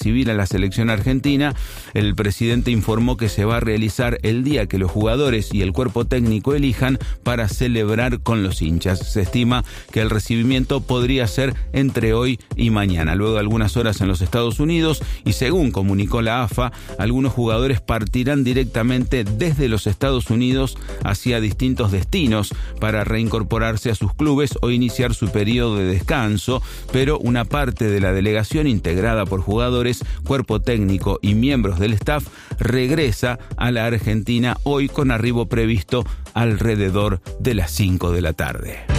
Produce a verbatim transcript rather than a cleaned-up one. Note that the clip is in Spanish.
civil a la selección argentina. El presidente informó que se va a realizar el día que los jugadores y el cuerpo técnico elijan para celebrar con los hinchas. Se estima que el recibimiento podría ser entre hoy y mañana. Luego de algunas horas en los Estados Unidos, y según comunicó la A F A, algunos jugadores partirán directamente desde los Estados Unidos hacia distintos destinos para reincorporarse a sus clubes o iniciar su periodo de descanso, pero una parte de la delegación integrada por jugadores, cuerpo técnico y miembros del staff regresa a la Argentina hoy con arribo previsto alrededor de las cinco de la tarde.